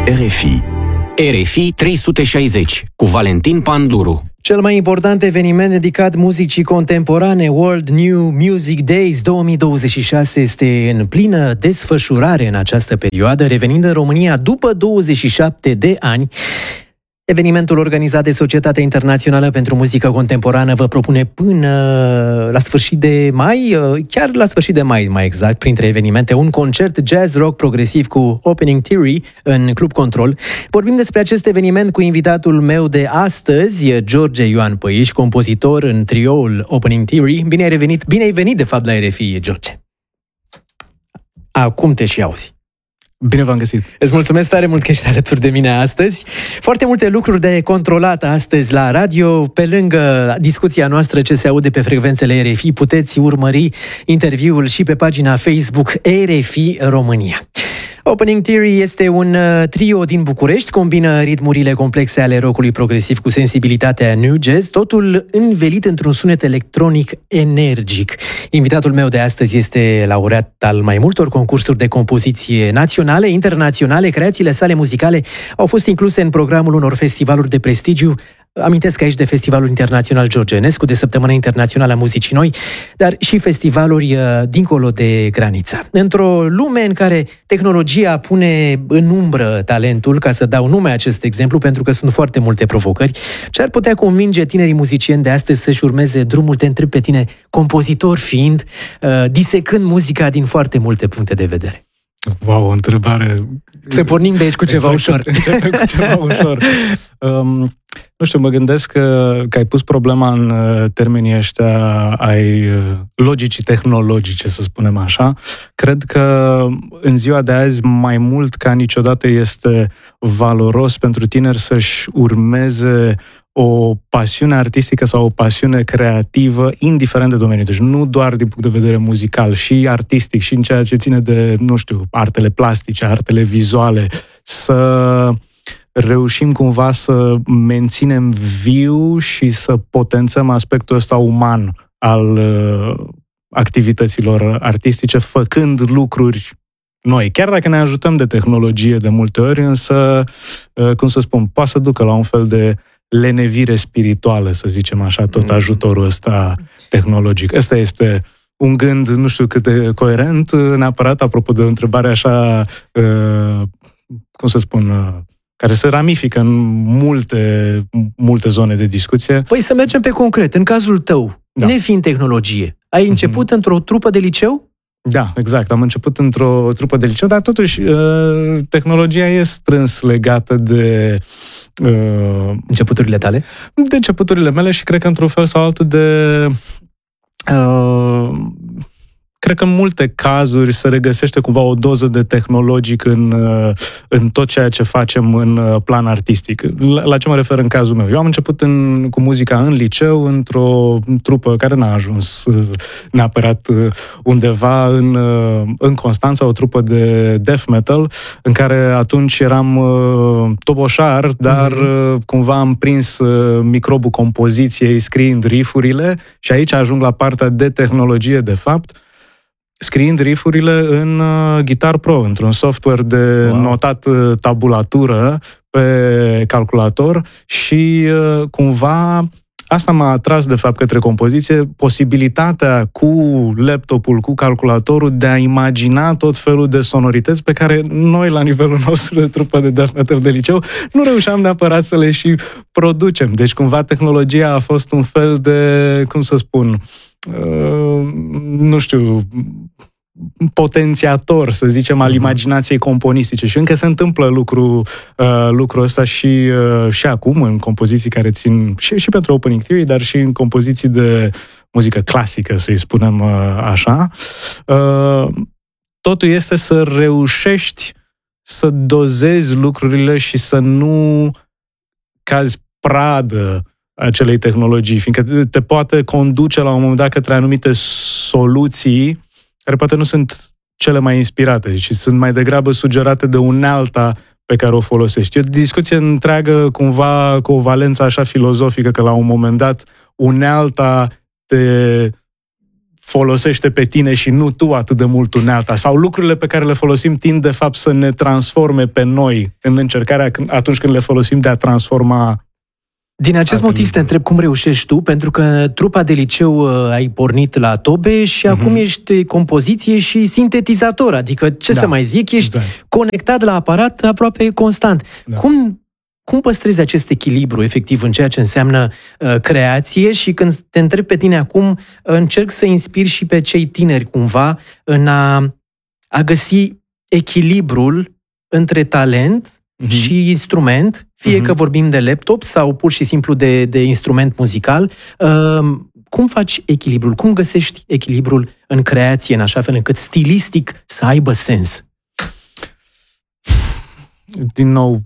RFI. RFI 360 cu Valentin Panduru. Cel mai important eveniment dedicat muzicii contemporane, World New Music Days 2026, este în plină desfășurare în această perioadă, revenind în România după 27 de ani. Evenimentul organizat de Societatea Internațională pentru Muzică Contemporană vă propune până la sfârșit de mai, chiar la sfârșit de mai, mai exact, printre evenimente, un concert jazz-rock progresiv cu Opening Theory în Club Control. Vorbim despre acest eveniment cu invitatul meu de astăzi, George Ioan Păiș, compozitor în trioul Opening Theory. Bine ai venit de fapt la RFI, George. Acum te și auzi. Bine v-am găsit! Îți mulțumesc tare mult că ești alături de mine astăzi. Foarte multe lucruri de controlat astăzi la radio. Pe lângă discuția noastră ce se aude pe frecvențele RFI, puteți urmări interviul și pe pagina Facebook RFI România. Opening Theory este un trio din București, combină ritmurile complexe ale rockului progresiv cu sensibilitatea new jazz, totul învelit într-un sunet electronic energic. Invitatul meu de astăzi este laureat al mai multor concursuri de compoziție naționale, internaționale. Creațiile sale muzicale au fost incluse în programul unor festivaluri de prestigiu. Amintesc aici de Festivalul Internațional George Enescu, de Săptămâna Internațională a Muzicii Noi, dar și festivaluri dincolo de graniță. Într-o lume în care tehnologia pune în umbră talentul, ca să dau numai acest exemplu, pentru că sunt foarte multe provocări, ce ar putea convinge tinerii muzicieni de astăzi să-și urmeze drumul? Te întreb pe tine, compozitor fiind, disecând muzica din foarte multe puncte de vedere. Wow, o întrebare... Să pornim de aici cu ceva ușor. Începem cu ceva ușor. Nu știu, mă gândesc că ai pus problema în termenii ăștia ai logicii tehnologice, să spunem așa. Cred că în ziua de azi, mai mult ca niciodată, este valoros pentru tineri să-și urmeze o pasiune artistică sau o pasiune creativă, indiferent de domeniu. Deci nu doar din punct de vedere muzical, și artistic, și în ceea ce ține de, nu știu, artele plastice, artele vizuale, să reușim cumva să menținem viu și să potențăm aspectul ăsta uman al activităților artistice, făcând lucruri noi. Chiar dacă ne ajutăm de tehnologie de multe ori, însă, cum să spun, poate să ducă la un fel de lenevire spirituală, să zicem așa, tot ajutorul ăsta tehnologic. Ăsta este un gând, nu știu cât de coerent, neapărat, apropo de o întrebare așa, cum să spun, care se ramifică în multe zone de discuție. Păi să mergem pe concret. În cazul tău, da, nefiind tehnologie, ai început într-o trupă de liceu? Da, exact. Am început într-o trupă de liceu, dar totuși tehnologia e strâns legată de începuturile tale? De începuturile mele și cred că într-un fel sau altul de... Cred că în multe cazuri se regăsește cumva o doză de tehnologic în tot ceea ce facem în plan artistic. La ce mă refer în cazul meu? Eu am început cu muzica în liceu, într-o trupă care n-a ajuns neapărat undeva în Constanța, o trupă de death metal, în care atunci eram toboșar, dar cumva am prins microbul compoziției scriind riff-urile și aici ajung la partea de tehnologie, de fapt, scriind riff-urile în Guitar Pro, într-un software de notat tabulatură pe calculator și cumva asta m-a atras de fapt către compoziție, posibilitatea cu laptopul, cu calculatorul de a imagina tot felul de sonorități pe care noi la nivelul nostru de trupă de death metal de liceu nu reușeam neapărat să le și producem. Deci cumva tehnologia a fost un fel de, cum să spun, nu știu, potențiator, să zicem, al imaginației componistice. Și încă se întâmplă lucrul ăsta și acum, în compoziții care țin și pentru Opening Theory, dar și în compoziții de muzică clasică, să-i spunem așa. Totul este să reușești să dozezi lucrurile și să nu cazi pradă acelei tehnologii, fiindcă te poate conduce la un moment dat către anumite soluții care poate nu sunt cele mai inspirate și sunt mai degrabă sugerate de unealta pe care o folosești. E o discuție întreagă, cumva, cu o valență așa filozofică, că la un moment dat unealta te folosește pe tine și nu tu atât de mult unealta, sau lucrurile pe care le folosim tind de fapt să ne transforme pe noi în încercarea atunci când le folosim de a transforma. Din acest motiv te întreb cum reușești tu, pentru că trupa de liceu ai pornit la tobe și acum ești compoziție și sintetizator, adică ce să mai zic, ești conectat la aparat aproape constant. Da. Cum păstrezi acest echilibru efectiv în ceea ce înseamnă creație și când te întreb pe tine acum, încerc să inspiri și pe cei tineri cumva în a găsi echilibrul între talent și instrument, fie că vorbim de laptop sau pur și simplu de instrument muzical. Cum faci echilibrul? Cum găsești echilibrul în creație în așa fel încât stilistic să aibă sens? Din nou,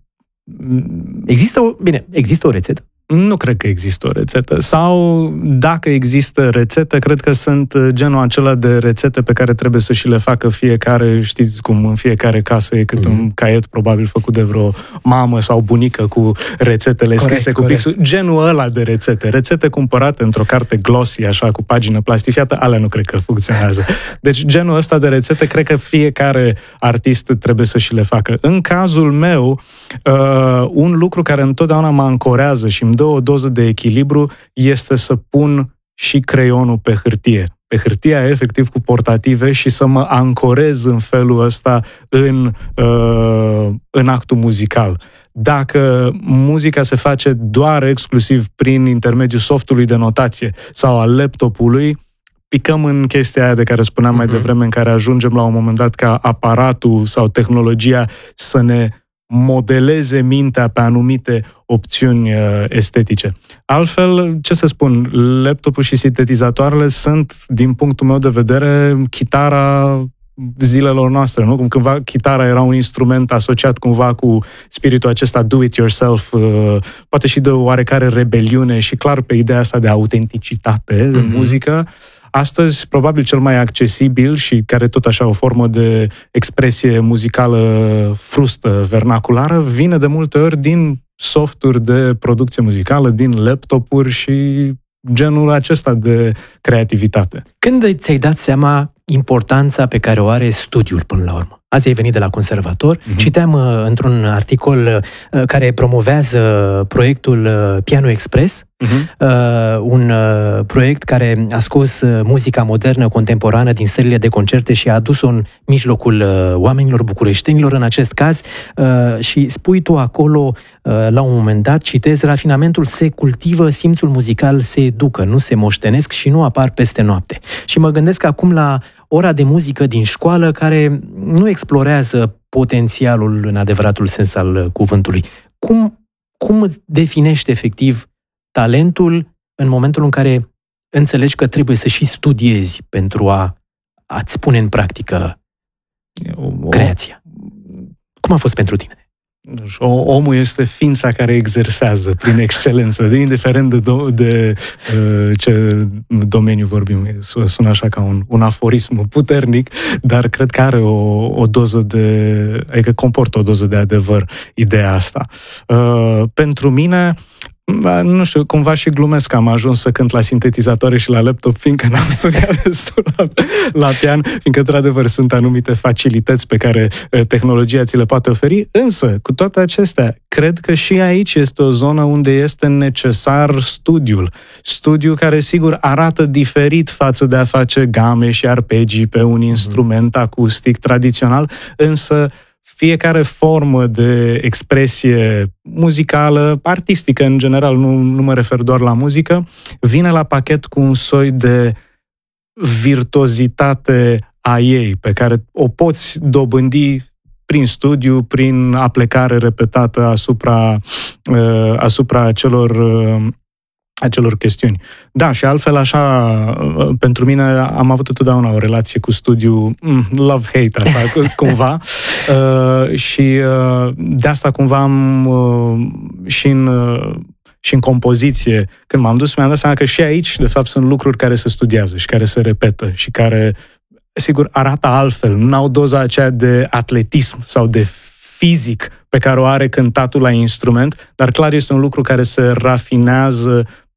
există o rețetă? Nu cred că există o rețetă. Sau, dacă există rețete, cred că sunt genul acela de rețete pe care trebuie să și le facă fiecare, știți cum, în fiecare casă e cât un caiet probabil făcut de vreo mamă sau bunică cu rețetele scrise cu pixul. Genul ăla de rețete. Rețete cumpărate într-o carte glossy, așa, cu pagină plastifiată, alea nu cred că funcționează. Deci, genul ăsta de rețete, cred că fiecare artist trebuie să și le facă. În cazul meu, un lucru care întotdeauna mă ancorează și îmi dă o doză de echilibru este să pun și creionul pe hârtie. Pe hârtia efectiv cu portative și să mă ancorez în felul ăsta în actul muzical. Dacă muzica se face doar exclusiv prin intermediul softului de notație sau al laptopului, picăm în chestia aia de care spuneam mai devreme, în care ajungem la un moment dat ca aparatul sau tehnologia să ne modeleze mintea pe anumite opțiuni estetice. Altfel, ce să spun, laptopul și sintetizatoarele sunt, din punctul meu de vedere, chitara zilelor noastre, nu? Cum cândva chitara era un instrument asociat cumva cu spiritul acesta do-it-yourself, poate și de oarecare rebeliune și clar pe ideea asta de autenticitate în muzică. Astăzi, probabil cel mai accesibil și care tot așa o formă de expresie muzicală frustă, vernaculară, vine de multe ori din softuri de producție muzicală, din laptopuri și genul acesta de creativitate. Când ți-ai dat seama importanța pe care o are studiul până la urmă? Azi ai venit de la conservator, citeam într-un articol care promovează proiectul Piano Express, un proiect care a scos muzica modernă contemporană din sălile de concerte și a adus-o în mijlocul oamenilor bucureștenilor în acest caz, și spui tu acolo la un moment dat, citez, rafinamentul se cultivă, simțul muzical se educă, nu se moștenesc și nu apar peste noapte. Și mă gândesc acum la ora de muzică din școală care nu explorează potențialul în adevăratul sens al cuvântului. Cum îți definești efectiv talentul în momentul în care înțelegi că trebuie să și studiezi pentru a-ți pune în practică creația? Cum a fost pentru tine? Omul este ființa care exersează prin excelență, indiferent de ce domeniu vorbim. Sună așa ca un aforism puternic, dar cred că are o doză adică comportă o doză de adevăr ideea asta. Pentru mine, nu știu, cumva și glumesc că am ajuns să cânt la sintetizatoare și la laptop, fiindcă n-am studiat destul la pian, fiindcă, într-adevăr, sunt anumite facilități pe care tehnologia ți le poate oferi, însă, cu toate acestea, cred că și aici este o zonă unde este necesar studiul. Studiu care, sigur, arată diferit față de a face game și arpegii pe un instrument acustic tradițional, însă fiecare formă de expresie muzicală, artistică în general, nu mă refer doar la muzică, vine la pachet cu un soi de virtuozitate a ei, pe care o poți dobândi prin studiu, prin aplecare repetată asupra acelor chestiuni. Da, și altfel așa, pentru mine am avut întotdeauna o relație cu studiu love-hate, așa, cumva, și de asta cumva am și în compoziție, când m-am dus, mi-am dat seama că și aici, de fapt, sunt lucruri care se studiază și care se repetă și care, sigur, arată altfel, nu au doza aceea de atletism sau de fizic pe care o are cântatul la instrument, dar clar este un lucru care se rafinează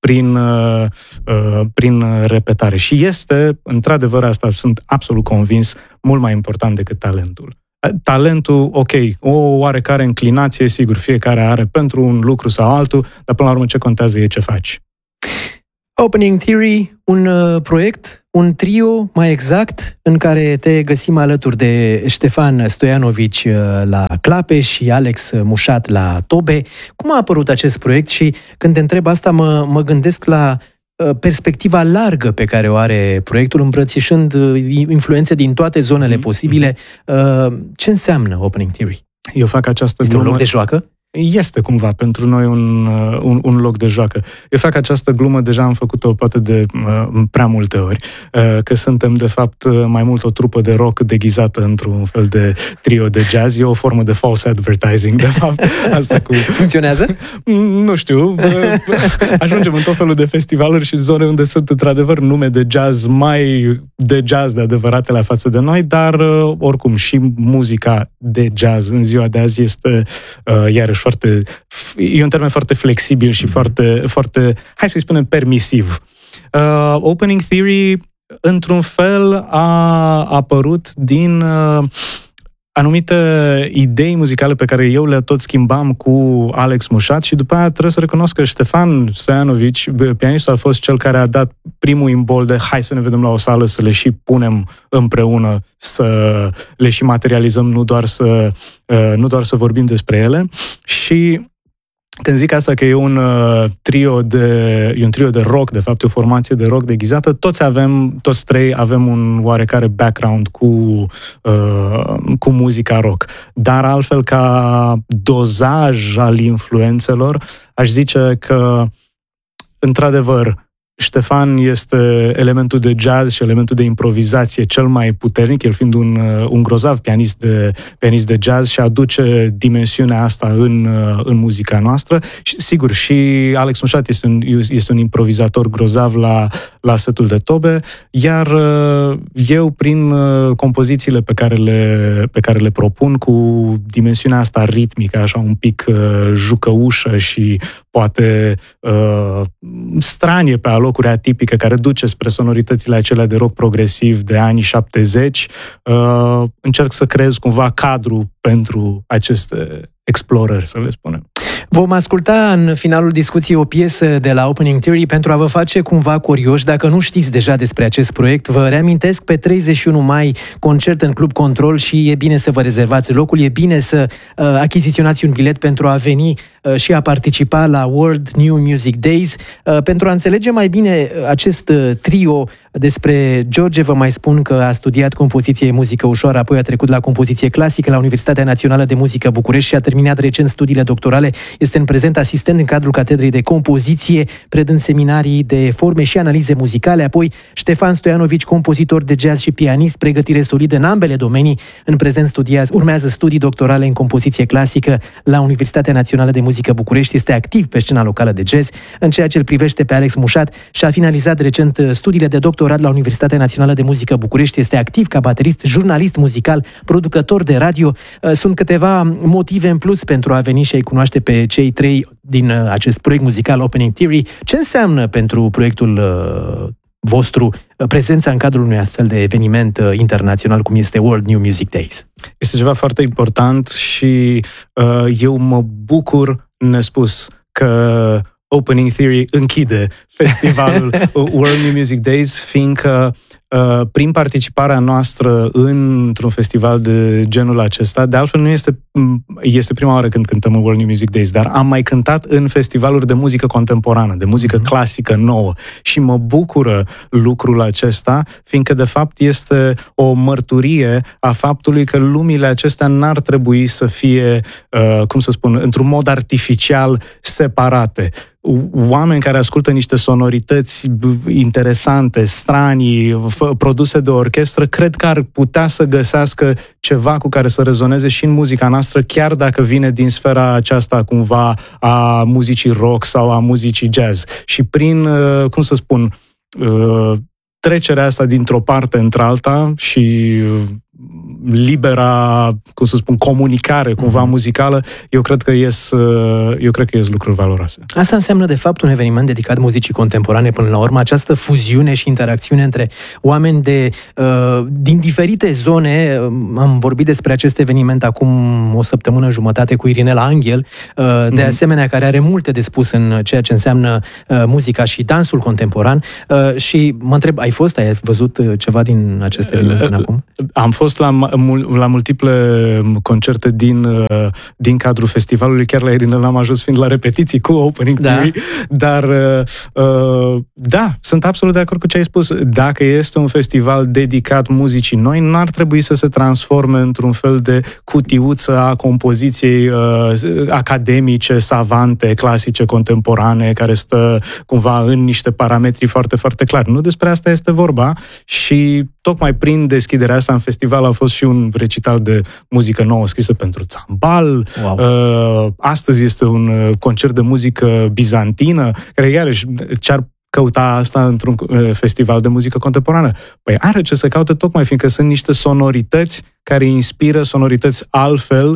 prin repetare. Și este, într-adevăr, asta sunt absolut convins, mult mai important decât talentul. Talentul, ok, o oarecare înclinație, sigur, fiecare are pentru un lucru sau altul, dar până la urmă ce contează e ce faci. Opening Theory, un proiect, un trio, mai exact, în care te găsim alături de Ștefan Stoianovici la clape și Alex Mușat la tobe. Cum a apărut acest proiect și când te întreb asta mă gândesc la perspectiva largă pe care o are proiectul, îmbrățișând influențe din toate zonele posibile. Ce înseamnă Opening Theory? Eu fac această Este un loc de joacă? Este cumva pentru noi un loc de joacă. Eu fac această glumă, deja am făcut-o poate de prea multe ori, că suntem de fapt mai mult o trupă de rock deghizată într-un fel de trio de jazz. E o formă de false advertising, de fapt. Asta Funcționează? Nu știu. Ajungem în tot felul de festivaluri și zone unde sunt într-adevăr nume de jazz mai de jazz de adevăratele față de noi, dar oricum și muzica de jazz în ziua de azi este iarăși e un termen foarte flexibil și foarte, foarte, hai să-i spunem, permisiv. Opening Theory, într-un fel, a apărut din anumite idei muzicale pe care eu le tot schimbam cu Alex Mușat și după aia trebuie să recunosc că Ștefan Stoianovici, pianistul, a fost cel care a dat primul imbol de hai să ne vedem la o sală, să le și punem împreună, să le și materializăm, nu doar să vorbim despre ele. Și când zic asta că e un trio de rock, de fapt e o formație de rock deghizată, toți trei avem un oarecare background cu muzica rock. Dar altfel, ca dozaj al influențelor, aș zice că, într-adevăr, Ștefan este elementul de jazz și elementul de improvizație cel mai puternic, el fiind un grozav pianist de jazz și aduce dimensiunea asta în muzica noastră. Și, sigur, și Alex Mușat este un improvizator grozav la setul de tobe, iar eu, prin compozițiile pe care le propun, cu dimensiunea asta ritmică, așa un pic jucăușă și poate stranie pe alocuri atipică, care duce spre sonoritățile acelea de rock progresiv de anii 70, încerc să creez cumva cadru pentru aceste explorări, să le spunem. Vom asculta în finalul discuției o piesă de la Opening Theory pentru a vă face cumva curioși. Dacă nu știți deja despre acest proiect, vă reamintesc, pe 31 mai, concert în Club Control și e bine să vă rezervați locul, e bine să achiziționați un bilet pentru a veni și a participa la World New Music Days. Pentru a înțelege mai bine acest trio, despre George vă mai spun că a studiat compoziție muzică ușoară, apoi a trecut la compoziție clasică la Universitatea Națională de Muzică București și a terminat recent studiile doctorale. Este în prezent asistent în cadrul Catedrei de Compoziție, predând seminarii de forme și analize muzicale. Apoi Ștefan Stoianovici, compozitor de jazz și pianist, pregătire solidă în ambele domenii. În prezent urmează studii doctorale în compoziție clasică la Universitatea Națională de Muzică București. Este activ pe scena locală de jazz. În ceea ce îl privește pe Alex Mușat, și-a finalizat recent studiile de doctorat la Universitatea Națională de Muzică București. Este activ ca baterist, jurnalist muzical, producător de radio. Sunt câteva motive în plus pentru a veni și a-i cunoaște pe cei trei din acest proiect muzical Opening Theory. Ce înseamnă pentru proiectul vostru prezența în cadrul unui astfel de eveniment internațional cum este World New Music Days? Este ceva foarte important și eu mă bucur nespus că Opening Theory închide festivalul World New Music Days, fiindcă prin participarea noastră într-un festival de genul acesta, de altfel nu este prima oară când cântăm în World New Music Days, dar am mai cântat în festivaluri de muzică contemporană, de muzică clasică nouă și mă bucură lucrul acesta, fiindcă de fapt este o mărturie a faptului că lumile acestea n-ar trebui să fie, într-un mod artificial separate. Oameni care ascultă niște sonorități interesante, stranii, produse de orchestră, cred că ar putea să găsească ceva cu care să rezoneze și în muzica noastră, chiar dacă vine din sfera aceasta cumva a muzicii rock sau a muzicii jazz. Și prin, trecerea asta dintr-o parte într-alta și libera, cum să spun, comunicare cumva muzicală, eu cred că ies lucruri valoroase. Asta înseamnă, de fapt, un eveniment dedicat muzicii contemporane până la urmă, această fuziune și interacțiune între oameni din diferite zone. Am vorbit despre acest eveniment acum o săptămână jumătate cu Irinela Anghel, de asemenea, care are multe de spus în ceea ce înseamnă muzica și dansul contemporan. Și mă întreb, ai văzut ceva din acest eveniment până acum? Am fost la multiple concerte din cadrul festivalului, chiar la Irinela am ajuns fiind la repetiții cu Opening Theory, dar da, sunt absolut de acord cu ce ai spus. Dacă este un festival dedicat muzicii noi, n-ar trebui să se transforme într-un fel de cutiuță a compoziției academice, savante, clasice, contemporane, care stă cumva în niște parametri foarte, foarte clari. Nu despre asta este vorba și tocmai prin deschiderea asta în festival a fost și un recital de muzică nouă scrisă pentru țambal. Wow. Astăzi este un concert de muzică bizantină, care iarăși ce-ar căuta asta într-un festival de muzică contemporană? Păi are ce să caute, tocmai fiindcă sunt niște sonorități care inspiră, sonorități altfel,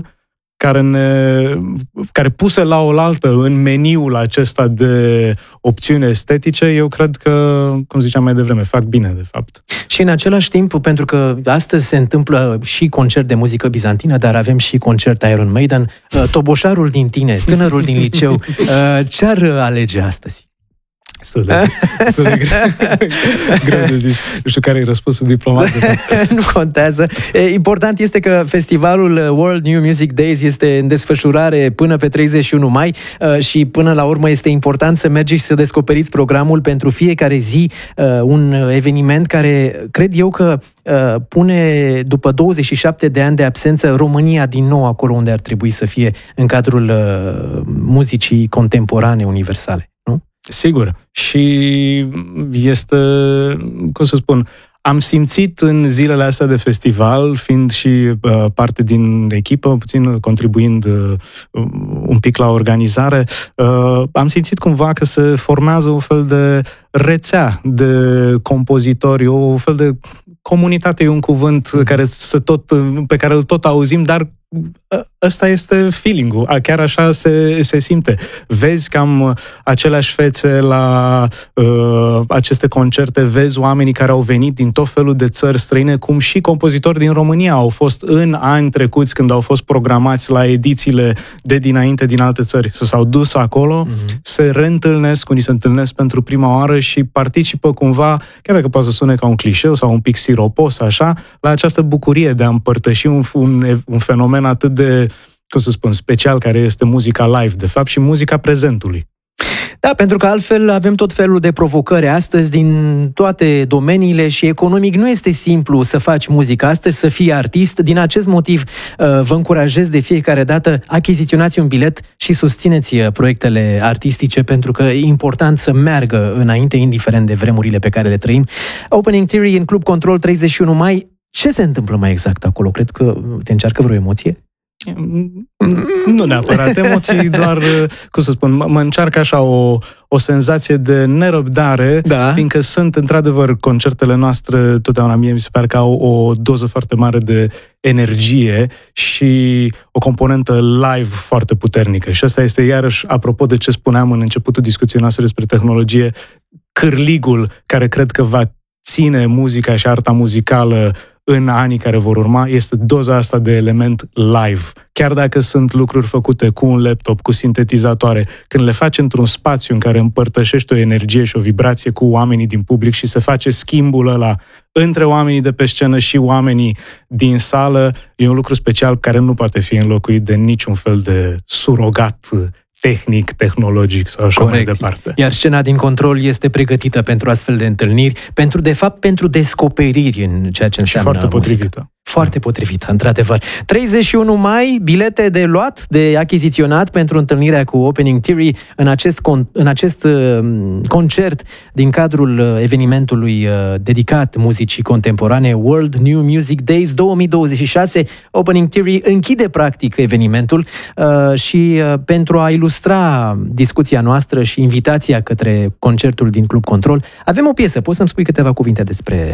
care puse la oaltă în meniul acesta de opțiuni estetice, eu cred că, cum ziceam mai devreme, fac bine, de fapt. Și în același timp, pentru că astăzi se întâmplă și concert de muzică bizantină, dar avem și concert Iron Maiden, toboșarul din tine, tânărul din liceu, ce-ar alege astăzi? Greu de zis. Nu știu care e răspunsul diplomat. Nu contează. Important este că festivalul World New Music Days este în desfășurare până pe 31 mai și până la urmă este important să mergeți și să descoperiți programul pentru fiecare zi, un eveniment care cred eu că pune, după 27 de ani de absență, România din nou acolo unde ar trebui să fie în cadrul muzicii contemporane universale. Sigur. Și este, cum să spun, am simțit în zilele astea de festival, fiind și parte din echipă, puțin contribuind un pic la organizare, am simțit cumva că se formează un fel de rețea de compozitori, o fel de comunitate, e un cuvânt pe care îl tot auzim, dar ăsta este feeling-ul, chiar așa se simte. Vezi cam aceleași fețe la aceste concerte, vezi oamenii care au venit din tot felul de țări străine, cum și compozitori din România au fost în ani trecuți când au fost programați la edițiile de dinainte din alte țări. S-au dus acolo, se reîntâlnesc, unii se întâlnesc pentru prima oară și participă cumva, chiar dacă poate să sune ca un clișeu sau un pic siropos, așa, la această bucurie de a împărtăși un fenomen atât de, cum să spun, special, care este muzica live, de fapt, și muzica prezentului. Da, pentru că altfel avem tot felul de provocări astăzi din toate domeniile și economic nu este simplu să faci muzică astăzi, să fii artist. Din acest motiv vă încurajez de fiecare dată, achiziționați un bilet și susțineți proiectele artistice, pentru că e important să meargă înainte, indiferent de vremurile pe care le trăim. Opening Theory în Club Control, 31 mai. Ce se întâmplă mai exact acolo? Cred că te încearcă vreo emoție? Nu neapărat emoții, doar, cum să spun, mă încearcă așa o senzație de nerăbdare, fiindcă sunt, într-adevăr, concertele noastre, totdeauna mie mi se pare că au o doză foarte mare de energie și o componentă live foarte puternică. Și asta este, iarăși, apropo de ce spuneam în începutul discuției noastre despre tehnologie, cârligul care cred că va ține muzica și arta muzicală în anii care vor urma, este doza asta de element live. Chiar dacă sunt lucruri făcute cu un laptop, cu sintetizatoare, când le faci într-un spațiu în care împărtășești o energie și o vibrație cu oamenii din public și se face schimbul ăla între oamenii de pe scenă și oamenii din sală, e un lucru special care nu poate fi înlocuit de niciun fel de surogat tehnic, tehnologic sau așa mai departe. Iar scena din Control este pregătită pentru astfel de întâlniri, pentru descoperiri în ceea ce înseamnă și foarte potrivită. Foarte potrivită, într-adevăr. 31 mai, bilete de luat, de achiziționat pentru întâlnirea cu Opening Theory în acest concert din cadrul evenimentului dedicat muzicii contemporane World New Music Days 2026. Opening Theory închide practic evenimentul și pentru a ilustra discuția noastră și invitația către concertul din Club Control, avem o piesă. Poți să-mi spui câteva cuvinte despre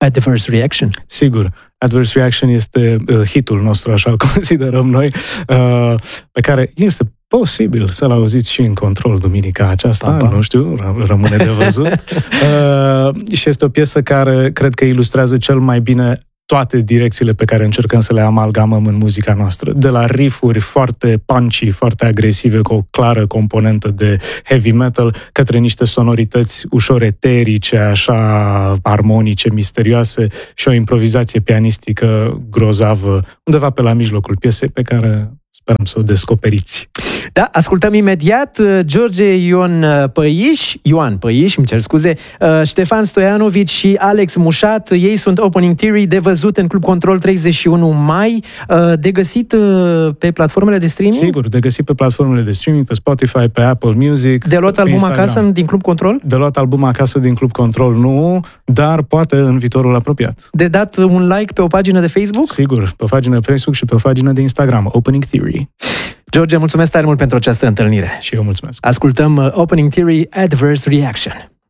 Adverse Reaction. Sigur, Adverse Reaction este hitul nostru, așa îl considerăm noi, pe care este posibil să-l auziți și în Control duminica aceasta, nu știu, rămâne de văzut. Și este o piesă care cred că ilustrează cel mai bine toate direcțiile pe care încercăm să le amalgamăm în muzica noastră. De la riff-uri foarte punchy, foarte agresive, cu o clară componentă de heavy metal, către niște sonorități ușor eterice, așa armonice, misterioase și o improvizație pianistică grozavă, undeva pe la mijlocul piesei pe care sperăm să o descoperiți. Da, ascultăm imediat George Ioan Păiș, îmi cer scuze, Ștefan Stoianovici și Alex Mușat. Ei sunt Opening Theory, de văzut în Club Control 31 mai, de găsit pe platformele de streaming? Sigur, de găsit pe platformele de streaming, pe Spotify, pe Apple Music. De luat album acasă din Club Control? De luat album acasă din Club Control nu, dar poate în viitorul apropiat. De dat un like pe o pagină de Facebook? Sigur, pe o pagină de Facebook și pe o pagină de Instagram, Opening Theory. George, mulțumesc tare mult pentru această întâlnire. Și eu mulțumesc. Ascultăm Opening Theory, Adverse Reaction.